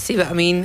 See what I mean?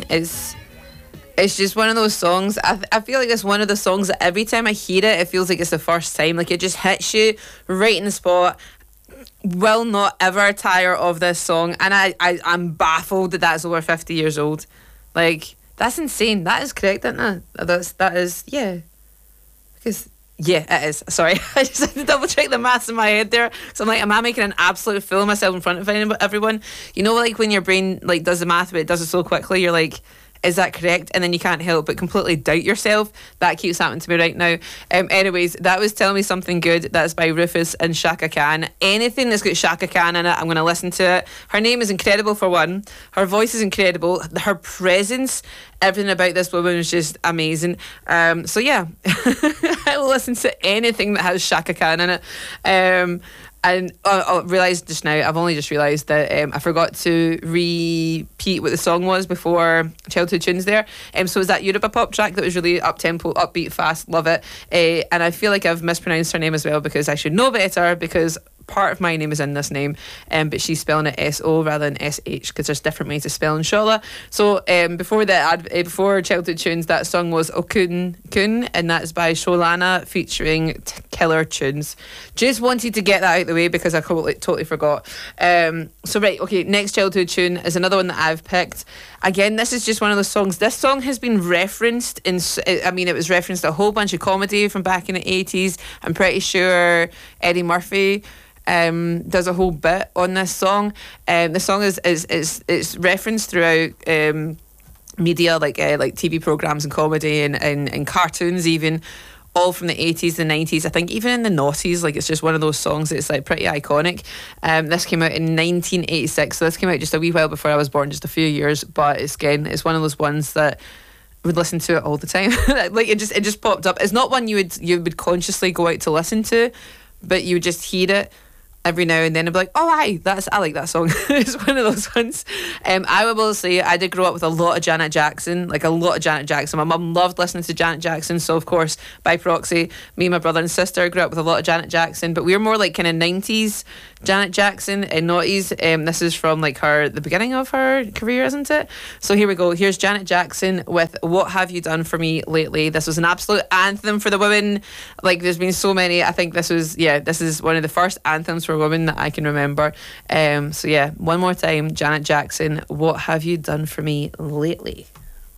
It's just one of those songs. I feel like it's one of the songs that every time I hear it, it feels like it's the first time. Like it just hits you right in the spot. Will not ever tire of this song, and I'm baffled that that's over 50 years old. Like, that's insane. That is correct, isn't it? That is, yeah. Because, yeah, it is. Sorry, I just had to double check the maths in my head there. So I'm like, am I making an absolute fool of myself in front of everyone? You know, like when your brain like does the math, but it does it so quickly, you're like, is that correct? And then you can't help but completely doubt yourself. That keeps happening to me right now. Anyways, that was Tell Me Something Good. That's by Rufus and Shaka Khan. Anything that's got Shaka Khan in it, I'm going to listen to it. Her name is incredible for one. Her voice is incredible. Her presence, everything about this woman is just amazing. So yeah, I will listen to anything that has Shaka Khan in it. And I realised just now, I've only just realised that I forgot to repeat what the song was before Childhood Tunes there. So it was that Europa Pop track that was really up-tempo, upbeat, fast, love it. And I feel like I've mispronounced her name as well because I should know better, because part of my name is in this name, but she's spelling it S-O rather than S-H, because there's different ways to spell Inshallah. So before Childhood Tunes, that song was Okun Kun, and that's by Sholana featuring Killer Tunes. Just wanted to get that out of the way because I totally forgot. So right, okay, next Childhood Tune is another one that I've picked. Again, this is just one of those songs. This song has been referenced it was referenced a whole bunch of comedy from back in the 80s. I'm pretty sure Eddie Murphy does a whole bit on this song. The song is referenced throughout media, like TV programs and comedy and cartoons, even all from the 80s and 90s. I think even in the noughties, like it's just one of those songs that's like pretty iconic. This came out in 1986, so this came out just a wee while before I was born, just a few years. But it's one of those ones that would listen to it all the time. Like it just popped up. It's not one you would consciously go out to listen to, but you would just hear it every now and then and be like, oh I like that song. It's one of those ones. I will say I did grow up with a lot of Janet Jackson. My mum loved listening to Janet Jackson, so of course by proxy me and my brother and sister grew up with a lot of Janet Jackson, but we were more like kind of 90s Janet Jackson and noughties. This is from like the beginning of her career, isn't it? So here we go. Here's Janet Jackson with What Have You Done For Me Lately. This was an absolute anthem for the women. Like there's been so many. I think this is one of the first anthems for women that I can remember. So yeah, one more time, Janet Jackson, What Have You Done For Me Lately?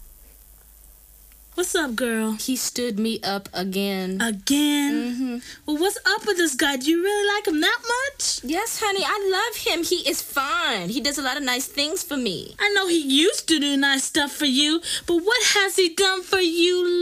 What's up, girl? He stood me up again. Again? Mm-hmm. Well, what's up with this guy? Do you really like him that much? Yes, honey, I love him. He is fine. He does a lot of nice things for me. I know he used to do nice stuff for you, but what has he done for you